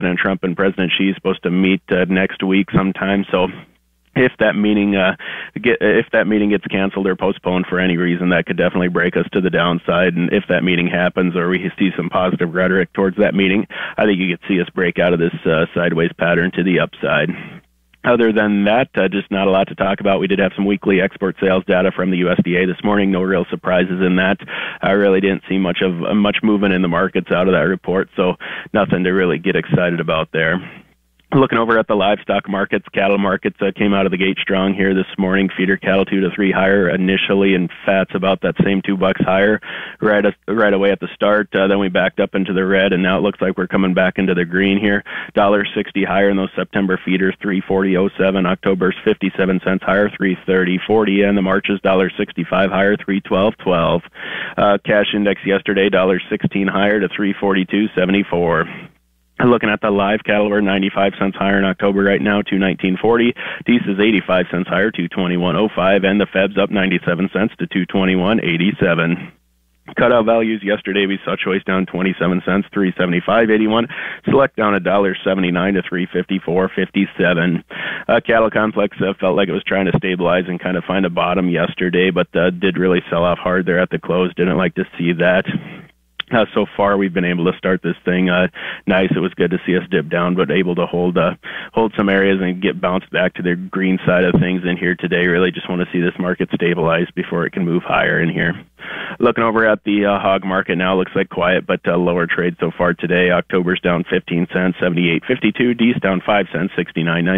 President Trump and President Xi supposed to meet next week sometime. So if that meeting gets canceled or postponed for any reason, that could definitely break us to the downside. And if that meeting happens, or we see some positive rhetoric towards that meeting, I think you could see us break out of this sideways pattern to the upside. Other than that, just not a lot to talk about. We did have some weekly export sales data from the USDA this morning. No real surprises in that. I really didn't see much movement in the markets out of that report, so nothing to really get excited about there. Looking over at the livestock markets, cattle markets came out of the gate strong here this morning. Feeder cattle 2 to 3 higher initially, and fats about that same $2 higher right away at the start. Then we backed up into the red, and now it looks like we're coming back into the green here. $1.60 higher in those September feeders, $3.40.07. October's 57 cents higher, $3.30.40, and the March's $1.65 higher, $3.12.12. Cash index yesterday, $1.16 higher to $3.42.74. Looking at the live cattle, we're 95 cents higher in October right now, $219.40. Deese is 85 cents higher, $221.05, and the Feb's up 97 cents to $221.87. Cutout values yesterday, we saw choice down 27 cents, $375.81. Select down $1.79 to $354.57. Cattle complex felt like it was trying to stabilize and kind of find a bottom yesterday, but did really sell off hard there at the close. Didn't like to see that. So far, we've been able to start this thing nice. It was good to see us dip down, but able to hold some areas and get bounced back to the green side of things in here today. Really just want to see this market stabilize before it can move higher in here. Looking over at the hog market now, looks like quiet, but lower trade so far today. October's down 15 cents, 78.52. Deese down 5 cents, 69.90.